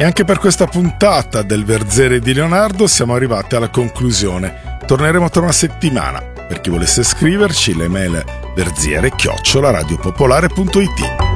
E anche per questa puntata del Verzere di Leonardo siamo arrivati alla conclusione. Torneremo tra una settimana. Per chi volesse scriverci, l'email verziere@radiopopolare.it.